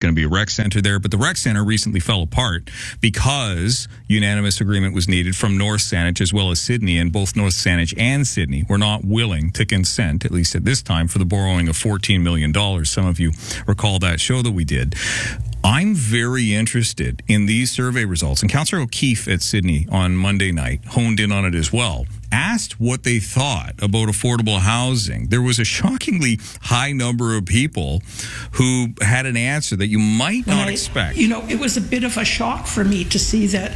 going to be a rec center there, but the rec center recently fell apart because unanimous agreement was needed from North Saanich as well as Sydney, and both North Saanich and Sydney were not willing to consent, at least at this time, for the borrowing of $14 million. Some of you recall that show that we did. I'm very interested in these survey results, and Councillor O'Keefe at Sydney on Monday night honed in on it as well. Asked what they thought about affordable housing. There was a shockingly high number of people who had an answer that you might not expect. You know, it was a bit of a shock for me to see that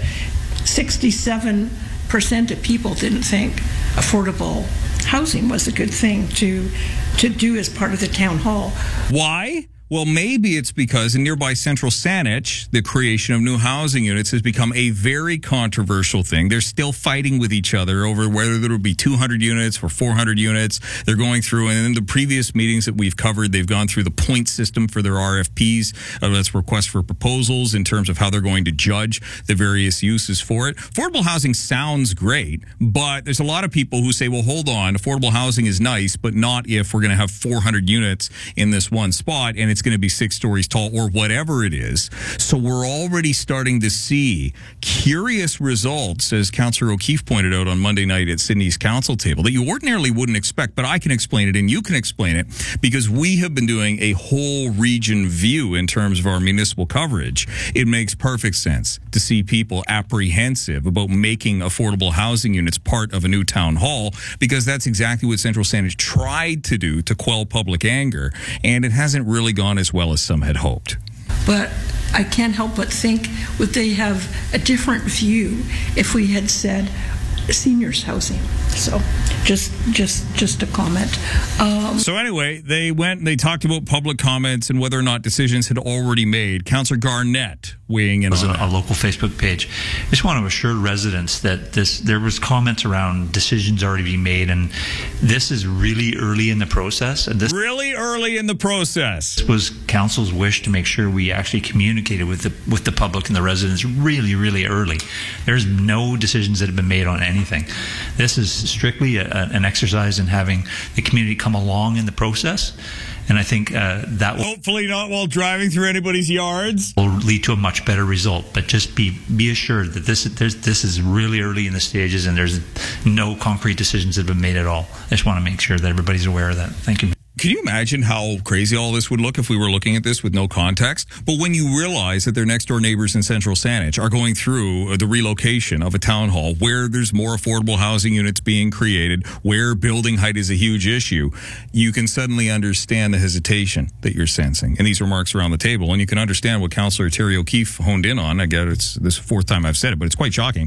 67% of people didn't think affordable housing was a good thing to do as part of the town hall. Why? Well, maybe it's because in nearby Central Saanich, the creation of new housing units has become a very controversial thing. They're still fighting with each other over whether there will be 200 units or 400 units. They're going through, and in the previous meetings that we've covered, they've gone through the point system for their RFPs. That's requests for proposals in terms of how they're going to judge the various uses for it. Affordable housing sounds great, but there's a lot of people who say, well, hold on, affordable housing is nice, but not if we're going to have 400 units in this one spot, and it's going to be 6 stories tall or whatever it is. So we're already starting to see curious results, as Councillor O'Keefe pointed out on Monday night at Sydney's council table, that you ordinarily wouldn't expect, but I can explain it and you can explain it because we have been doing a whole region view in terms of our municipal coverage. It makes perfect sense to see people apprehensive about making affordable housing units part of a new town hall, because that's exactly what Central Saanich tried to do to quell public anger, and it hasn't really gone as well as some had hoped. But I can't help but think, would they have a different view if we had said seniors housing? So just a comment. So anyway, they talked about public comments and whether or not decisions had already made. Councillor Garnett weighing in on a local Facebook page. I just want to assure residents that there was comments around decisions already being made, and this is really early in the process. And this really early in the process. This was council's wish to make sure we actually communicated with the public and the residents really, really early. There's no decisions that have been made on anything. This is strictly an exercise in having the community come along in the process. And I think that will hopefully not while driving through anybody's yards, will lead to a much better result. But just be assured that this is really early in the stages, and there's no concrete decisions that have been made at all. I just want to make sure that everybody's aware of that. Thank you. Can you imagine how crazy all this would look if we were looking at this with no context? But when you realize that their next door neighbors in Central Saanich are going through the relocation of a town hall where there's more affordable housing units being created, where building height is a huge issue, you can suddenly understand the hesitation that you're sensing in these remarks around the table. And you can understand what Councillor Terry O'Keefe honed in on. I get this is the 4th time I've said it, but it's quite shocking.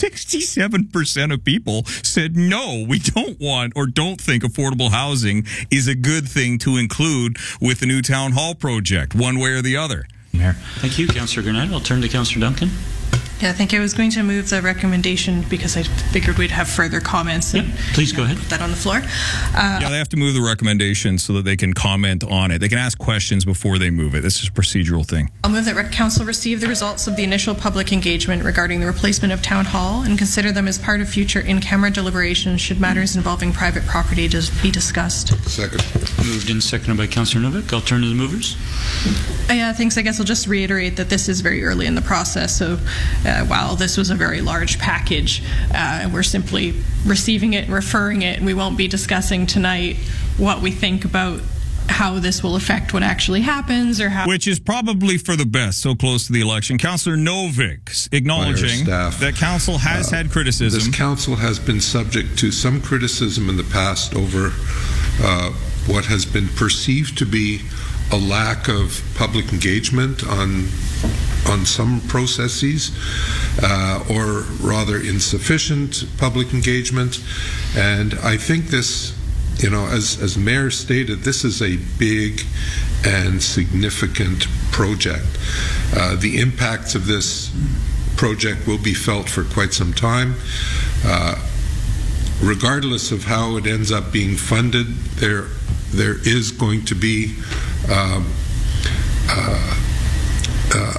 67% of people said no, we don't want or don't think affordable housing is a good thing to include with the new town hall project, one way or the other. Mayor. Thank you, Councillor Garnett. I'll turn to Councillor Duncan. Yeah, I think I was going to move the recommendation because I figured we'd have further comments. Yeah, please go ahead. Put that on the floor. Yeah, they have to move the recommendation so that they can comment on it. They can ask questions before they move it. This is a procedural thing. I'll move that Council receive the results of the initial public engagement regarding the replacement of Town Hall and consider them as part of future in-camera deliberations should matters involving private property be discussed. Second. Moved and seconded by Councillor Novick. I'll turn to the movers. Yeah, thanks. I guess I'll just reiterate that this is very early in the process. So while this was a very large package, we're simply receiving it and referring it, and we won't be discussing tonight what we think about how this will affect what actually happens, or how. Which is probably for the best, so close to the election. Councillor Novick acknowledging that council has had criticism. This council has been subject to some criticism in the past over what has been perceived to be a lack of public engagement on some processes, or rather insufficient public engagement. And I think this, you know, as Mayor stated, this is a big and significant project. The impacts of this project will be felt for quite some time. Regardless of how it ends up being funded, there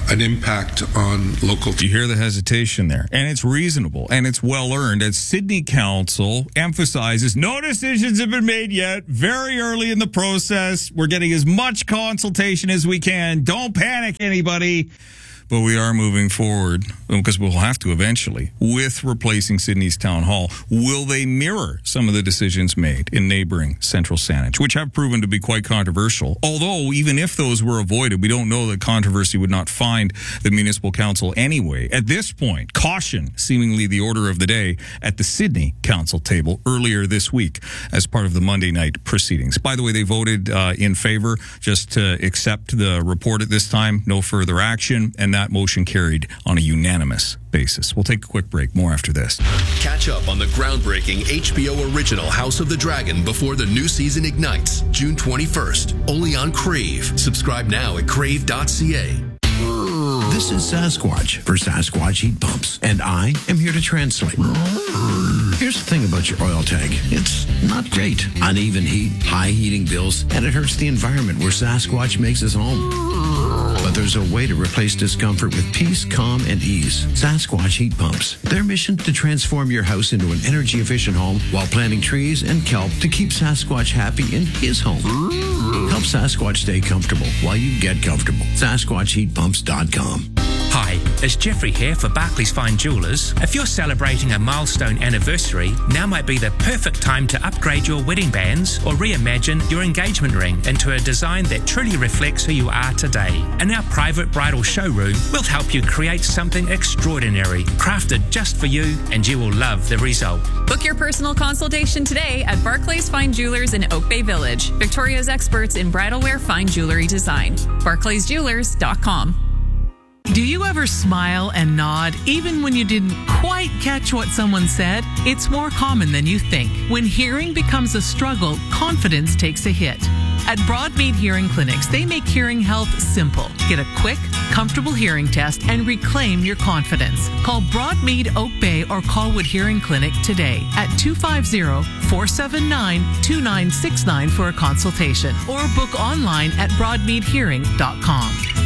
an impact on local. You hear the hesitation there, and it's reasonable, and it's well earned. As Sydney Council emphasizes, no decisions have been made yet. Very early in the process. We're getting as much consultation as we can. Don't panic, anybody. But we are moving forward, because we'll have to eventually, with replacing Sydney's Town Hall. Will they mirror some of the decisions made in neighboring Central Saanich, which have proven to be quite controversial? Although, even if those were avoided, we don't know that controversy would not find the Municipal Council anyway. At this point, caution, seemingly the order of the day, at the Sydney Council table earlier this week as part of the Monday night proceedings. By the way, they voted in favor just to accept the report at this time, no further action, and that motion carried on a unanimous basis. We'll take a quick break. More after this. Catch up on the groundbreaking HBO original House of the Dragon before the new season ignites June 21st, only on Crave. Subscribe now at crave.ca. This is Sasquatch for Sasquatch Heat Pumps, and I am here to translate. Here's the thing about your oil tank. It's not great. Uneven heat, high heating bills, and it hurts the environment where Sasquatch makes his home. But there's a way to replace discomfort with peace, calm, and ease. Sasquatch Heat Pumps. Their mission to transform your house into an energy-efficient home while planting trees and kelp to keep Sasquatch happy in his home. Help Sasquatch stay comfortable while you get comfortable. SasquatchHeatPumps.com. Hi, it's Jeffrey here for Barclays Fine Jewelers. If you're celebrating a milestone anniversary, now might be the perfect time to upgrade your wedding bands or reimagine your engagement ring into a design that truly reflects who you are today. In our private bridal showroom, we'll help you create something extraordinary, crafted just for you, and you will love the result. Book your personal consultation today at Barclays Fine Jewelers in Oak Bay Village, Victoria's experts in bridal wear fine jewelry design. BarclaysJewelers.com. Do you ever smile and nod even when you didn't quite catch what someone said? It's more common than you think. When hearing becomes a struggle, confidence takes a hit. At Broadmead Hearing Clinics, they make hearing health simple. Get a quick, comfortable hearing test and reclaim your confidence. Call Broadmead Oak Bay or Colwood Hearing Clinic today at 250-479-2969 for a consultation, or book online at broadmeadhearing.com.